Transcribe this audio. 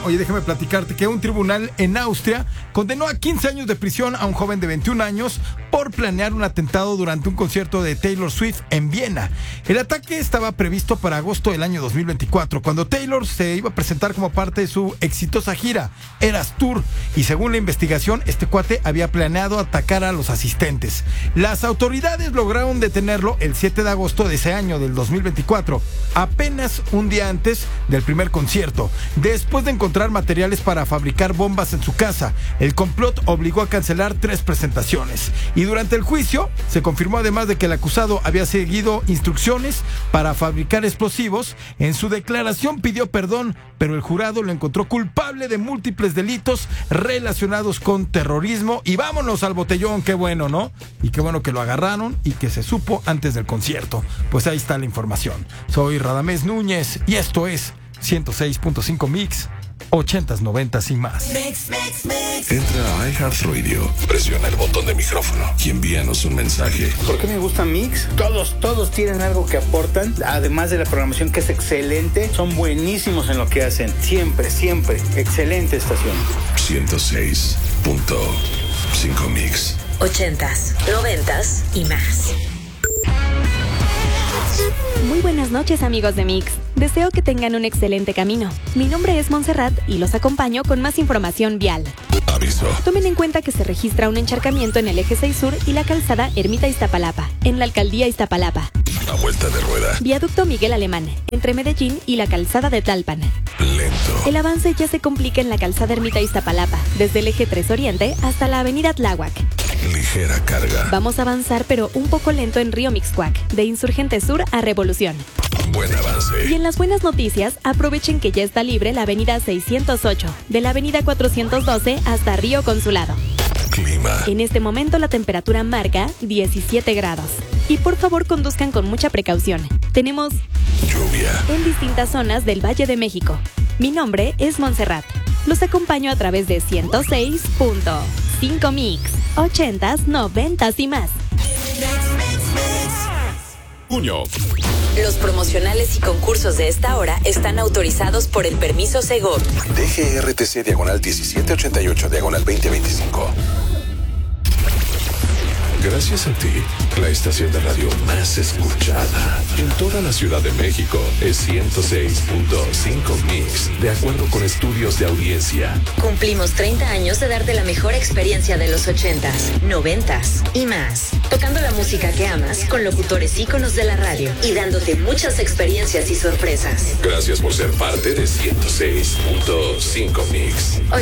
Oye, déjame platicarte que un tribunal en Austria condenó a 15 años de prisión a un joven de 21 años por planear un atentado durante un concierto de Taylor Swift en Viena. El ataque estaba previsto para agosto del año 2024, cuando Taylor se iba a presentar como parte de su exitosa gira Eras Tour, y según la investigación, este cuate había planeado atacar a los asistentes. Las autoridades lograron detenerlo el 7 de agosto de ese año, del 2024, apenas un día antes del primer concierto, después de encontrar materiales para fabricar bombas en su casa. El complot obligó a cancelar 3 presentaciones, y durante el juicio se confirmó además de que el acusado había seguido instrucciones para fabricar explosivos. En su declaración pidió perdón, pero el jurado lo encontró culpable de múltiples delitos relacionados con terrorismo. Y vámonos al botellón, qué bueno, ¿no? Y qué bueno que lo agarraron y que se supo antes del concierto. Pues ahí está la información. Soy Radamés Núñez y esto es 106.5 Mix, 80s, 90s y más. Entra a iHeartRadio, presiona el botón de micrófono y envíanos un mensaje. ¿Por qué me gusta Mix? Todos tienen algo que aportan, además de la programación que es excelente. Son buenísimos en lo que hacen. Siempre. Excelente estación. 106.5 Mix. 80s, 90s y más. Muy buenas noches, amigos de Mix. Deseo que tengan un excelente camino. Mi nombre es Montserrat y los acompaño con más información vial. Aviso. Tomen en cuenta que se registra un encharcamiento en el eje 6 Sur y la calzada Ermita Iztapalapa, en la alcaldía Iztapalapa. A vuelta de rueda. Viaducto Miguel Alemán, entre Medellín y la calzada de Tlalpan. Lento. El avance ya se complica en la calzada Ermita Iztapalapa, desde el eje 3 Oriente hasta la avenida Tláhuac. Ligera carga. Vamos a avanzar, pero un poco lento en Río Mixcoac, de Insurgente Sur a Revolución. Buen avance. Y en las buenas noticias, aprovechen que ya está libre la avenida 608, de la avenida 412 hasta Río Consulado. Clima. En este momento la temperatura marca 17 grados. Y por favor conduzcan con mucha precaución. Tenemos lluvia en distintas zonas del Valle de México. Mi nombre es Montserrat. Los acompaño a través de 106.5 Mix, 80s, 90s y más. Puño. Los promocionales y concursos de esta hora están autorizados por el permiso Segov. DGRTC /1788/2025. Gracias a ti, la estación de radio más escuchada en toda la Ciudad de México es 106.5 Mix, de acuerdo con estudios de audiencia. Cumplimos 30 años de darte la mejor experiencia de los 80s, 90s y más. Tocando la música que amas con locutores íconos de la radio y dándote muchas experiencias y sorpresas. Gracias por ser parte de 106.5